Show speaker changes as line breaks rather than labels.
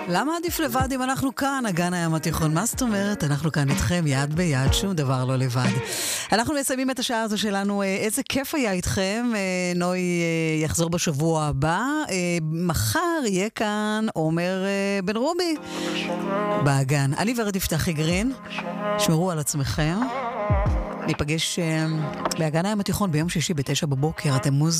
למה עדיף לבד אם אנחנו כאן, אגן הים התיכון? מה זאת אומרת? אנחנו כאן איתכם יד ביד, שום דבר לא לבד. אנחנו מסיימים את השעה הזו שלנו, איזה כיף היה איתכם. נוי יחזור בשבוע הבא. מחר יהיה כאן עומר בן רובי באגן. אני ורד יפתחי גרין, שמרו על עצמכם. ניפגש באגן הים התיכון ביום שישי ב9 בבוקר. אתם